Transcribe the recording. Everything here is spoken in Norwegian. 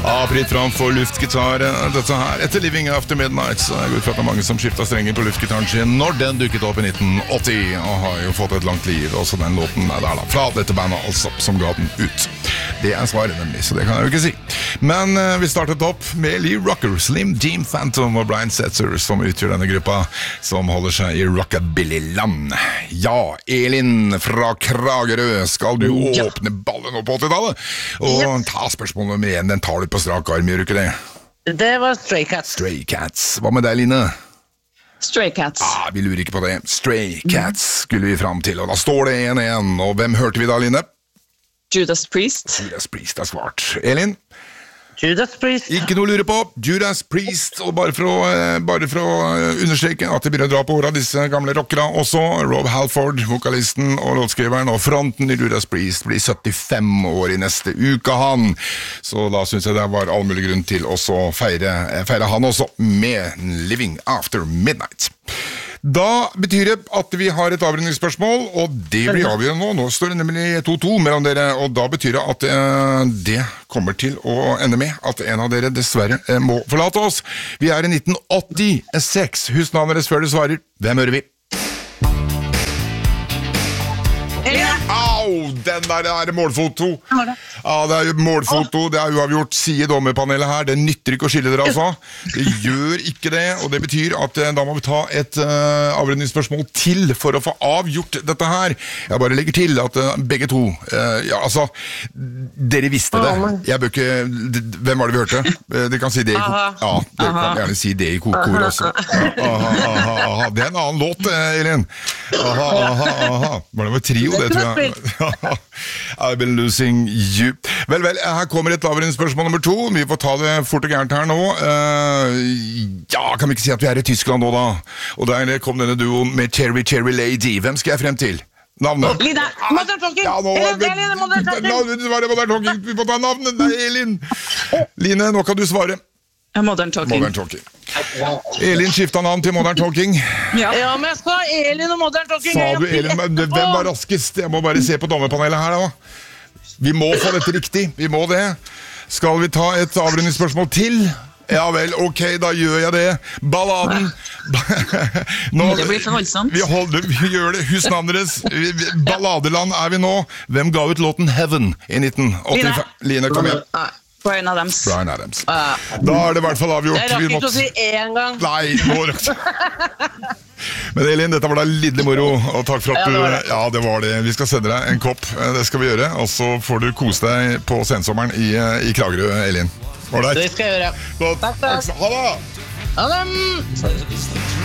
Fritt fram for luftgitar. Dette her etter Living After Midnight. Så jeg går ut fra at det er mange som skiftet strenger på luftgitaren sin når den dukket opp i 1980, og har jo fått et langt liv. Også den låten der da, fra dette bandet altså, som ga den ut. Det er svaret nemlig, så det kan jeg jo ikke si. Men vi startet opp med Lee Rocker, Slim Jim Phantom og Brian Setzer, som utgjør denne gruppa, som holder seg i rockabilly-land. Ja, Elin fra Kragerø, skal du åpne ballen opp på 80-tallet? Og ta spørsmål nummer 1, den tar du på strak arm, gjør du ikke det? Det var Stray Cats. Stray Cats. Hva med deg, Line? Stray Cats. Vi lurer ikke på det. Stray Cats skulle vi fram til, og da står det 1-1. Og hvem hørte vi da, Line? Judas Priest. Judas Priest er svart. Elin? Judas Priest. Ikke noe å lure på. Judas Priest, og bare for å understreke at det begynner å dra på ordet av disse gamle rockere også. Rob Halford, vokalisten og låtskriveren, og fronten i Judas Priest blir 75 år i neste uke, han. Så da synes jeg det var all mulig grunn til å feire han også med Living After Midnight. Da betyr det at vi har et avrundingsspørsmål, og det blir avgjørende nå. Nå står det nemlig 2-2 mellom dere, og da betyr det at det kommer til å ende med at en av dere dessverre må forlate oss. Vi er i 1986. Husk navnet deres før dere svarer. Hvem hører vi? Au, den der er målfoto. Ja, det er jo målfoto, det er uavgjort, sier dommerpanelet her. Det nytter ikke å skille dere, altså. Det gjør ikke det, og det betyr at da må vi ta et avrundingsspørsmål til for å få avgjort dette her. Jeg bare legger til at begge to, ja, altså, dere visste det. Jeg bør ikke, hvem var det vi hørte? Dere kan si det i kor. Ja, dere kan gjerne si det i kor også. Aha. Det er en annen låt, Elin. Aha. Var det med trio, det tror jeg. I've been losing you. Vel, her kommer et avrundingsspørsmål nummer 2. Vi får ta det fort og gærent her nå. Ja, kan vi ikke si at vi er i Tyskland nå da? Og der kom denne duoen med Cherry Lady. Hvem skal jeg frem til? Navnet? Line, Modern Talking! Ja, nå var det Modern Talking! Vi får ta navnet, det er Elin! Line, nå kan du svare. Modern Talking. Elin skiftet navn til Modern Talking. Ja, men jeg skal ha Elin og Modern Talking. Sa du Elin, men hvem var raskest? Jeg må bare se på dommerpanelet her da. Vi må få dette riktig, vi må det. Skal vi ta et avrundingsspørsmål til? Ja vel, ok, da gjør jeg det. Balladen. Det blir for voldsomt. Vi gjør det, husk navnet deres. Balladeland er vi nå. Hvem ga ut låten Heaven i 1985? Line, kom igjen. Brian Adams. Da er det i hvert fall avgjort. Jeg rakk ikke å si én gang. Nei, nå rakk det. Men Elin, dette var da lidelig moro, og takk for at du... Ja, det var det. Vi skal sende deg en kopp, det skal vi gjøre, og så får du kose deg på sensommeren i Kragerø, Elin. Det skal jeg gjøre. Takk. Ha det! Ha det!